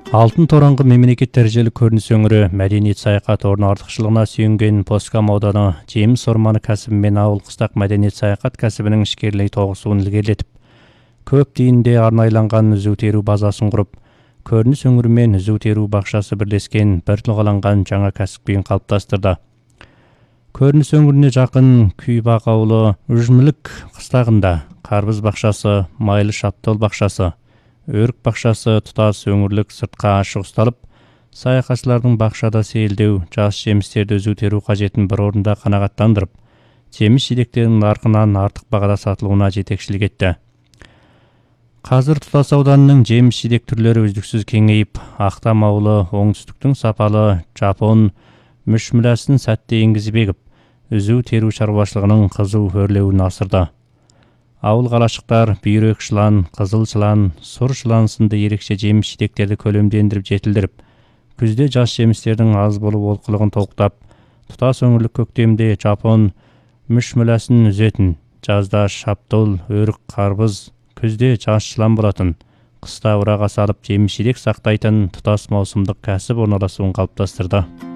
Алтын тораңғы мемлекет дәрежелі көрініс өңірі мәдениет саяхат орны артықшылығына сүйенген Посткам ауданы жеміс орманы кәсібі мен ауыл қыстақ мәдениет саяхат кәсібінің ішкерлей тоғысуын ілгерілетіп, көп дейінде арнайланған үзу теру базасын құрып, көрініс өңірі мен үзу теру бақшасы бірлескен бір тұлғаланған жаңа кәсіппен қалыптастырды. Көрініс өңіріне жақын Күйбақ ауылы Үжмілік қыстағында қарбыз бақшасы, майлы шаптал бақшасы, өрік бақшасы тұтас өңірлік сыртқа ашық ұсталып, саяхатшылардың бақшада сейілдеу, жас жемістерді үзу теру қажетін бір орында қанағаттандырып, жеміс жидектердің нарқынан артық бағада сатылуына жетекшілік етті. Қазір тұтас ауданның жеміс жидек түрлері үздіксіз кеңейіп, Ақтам ауылы оңтүстіктің сапалы жапон мүшміләсін сәтті енгізіп егіп, үзу теру шаруашылығының қызу өрлеуін асырды. Ауыл қалашықтар бүйрек жылан, қызыл жылан, сұр жылан сынды ерекше жеміс жидектерді көлемдендіріп жетілдіріп, күзде жас жемістердің аз болу олқылығын толықтап, тұтас өңірлік көктемде жапон мүшміләсін үзетін, жазда шаптыл, өрік, қарбыз, күзде жас жылан болатын, қыста ұраға салып жеміс жидек сақтайтын тұтас маусымдық кәсіп орналасуын қалыптастырды.